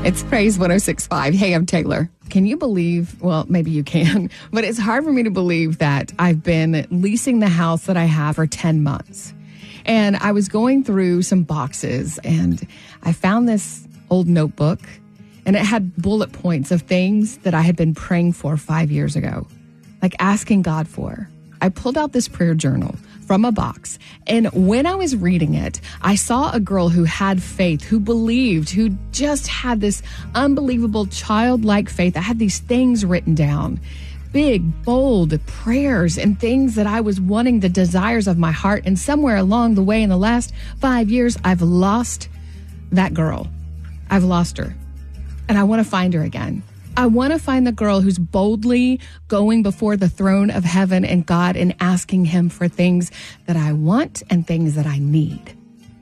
It's Praise 106.5. Hey, I'm Taylor. Can you believe, well, maybe you can, but it's hard for me to believe that I've been leasing the house that I have for 10 months. And I was going through some boxes and I found this old notebook and it had bullet points of things that I had been praying for 5 years ago, like asking God for. I pulled out this prayer journal from a box. And when I was reading it, I saw a girl who had faith, who believed, who just had this unbelievable childlike faith. I had these things written down, big, bold prayers and things that I was wanting, the desires of my heart. And somewhere along the way in the last 5 years, I've lost that girl. I've lost her. And I want to find her again. I want to find the girl who's boldly going before the throne of heaven and God and asking him for things that I want and things that I need.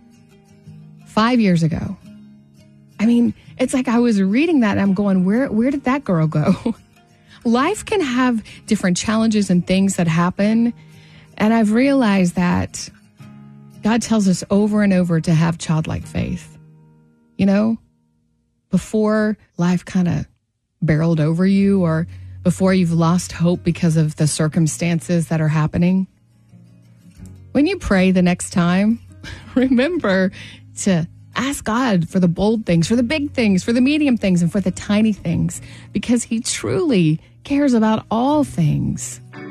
5 years ago. I mean, it's like I was reading that and I'm going, where did that girl go? Life can have different challenges and things that happen. And I've realized that God tells us over and over to have childlike faith. You know, before life kind of barreled over you or before you've lost hope because of the circumstances that are happening. When you pray the next time, remember to ask God for the bold things, for the big things, for the medium things, and for the tiny things, because he truly cares about all things.